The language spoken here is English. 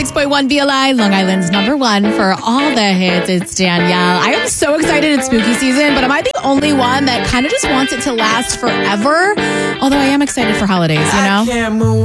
106.1 VLI, Long Island's number one for all the hits. It's Danielle. I am so excited it's spooky season, but am I the only one that kind of just wants it to last forever? Although I am excited for holidays, you know?